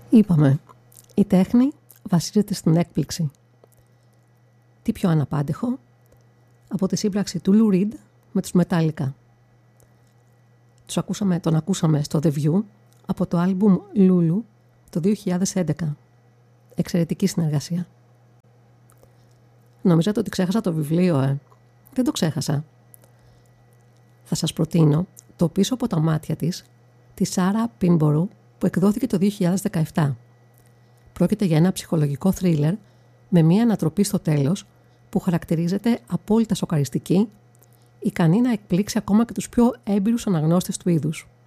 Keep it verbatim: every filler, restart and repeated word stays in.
Είπαμε, η τέχνη βασίζεται στην έκπληξη. Τι πιο αναπάντεχο από τη σύμπραξη του Lou Reed με τους Metallica. Τους ακούσαμε, τον ακούσαμε στο The View από το άλμπουμ Lulu το δύο χιλιάδες έντεκα. Εξαιρετική συνεργασία. Νομίζατε ότι ξέχασα το βιβλίο, ε. Δεν το ξέχασα. Θα σας προτείνω το «Πίσω από τα μάτια της» της Σάρα Πίνμπορου που εκδόθηκε το δύο χιλιάδες δεκαεπτά. Πρόκειται για ένα ψυχολογικό θρίλερ με μια ανατροπή στο τέλος που χαρακτηρίζεται απόλυτα σοκαριστική, ικανή να εκπλήξει ακόμα και τους πιο έμπειρους αναγνώστες του είδους.